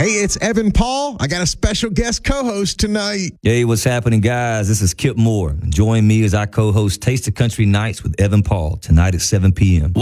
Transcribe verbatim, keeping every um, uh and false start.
Hey, it's Evan Paul. I got a special guest co-host tonight. Hey, what's happening, guys? This is Kip Moore. Join me as I co-host Taste of Country Nights with Evan Paul tonight at seven p.m.